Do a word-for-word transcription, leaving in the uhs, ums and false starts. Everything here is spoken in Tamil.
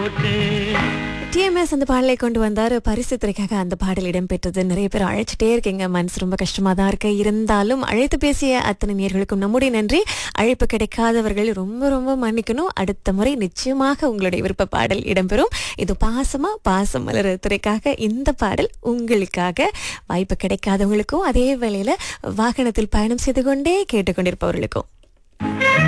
டிஎம்எஸ் அந்த பாடலை கொண்டு வந்தார். பரிசு துறைக்காக அந்த பாடல் இடம்பெற்றது. நிறைய பேர் அழைச்சிட்டே இருக்கீங்க, மனசு ரொம்ப கஷ்டமா தான் இருக்கு. இருந்தாலும் அழைத்து பேசிய அத்தனை நேர்களுக்கும் நம்முடைய நன்றி. அழைப்பு கிடைக்காதவர்கள் ரொம்ப ரொம்ப மன்னிக்கணும். அடுத்த முறை நிச்சயமாக உங்களுடைய விருப்ப பாடல் இடம்பெறும். இது பாசமா பாசம் மலர் துறைக்காக இந்த பாடல் உங்களுக்காக. வாய்ப்பு கிடைக்காதவங்களுக்கும் அதே வேளையில வாகனத்தில் பயணம் செய்து கொண்டே கேட்டுக்கொண்டிருப்பவர்களுக்கும்